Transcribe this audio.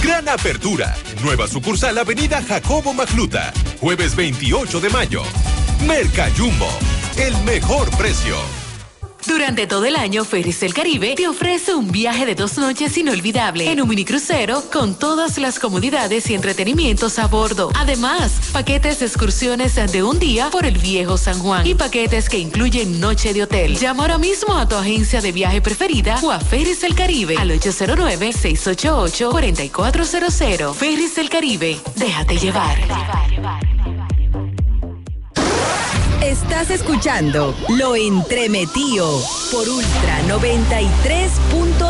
Gran apertura. Nueva sucursal Avenida Jacobo Magluta. Jueves 28 de mayo. Mercajumbo. El mejor precio. Durante todo el año, Ferries del Caribe te ofrece un viaje de 2 noches inolvidable en un minicrucero con todas las comodidades y entretenimientos a bordo. Además, paquetes de excursiones de un día por el Viejo San Juan y paquetes que incluyen noche de hotel. Llama ahora mismo a tu agencia de viaje preferida o a Ferries del Caribe al 809-688-4400. Ferries del Caribe, déjate llevar. Estás escuchando Lo Entremetido por Ultra 93.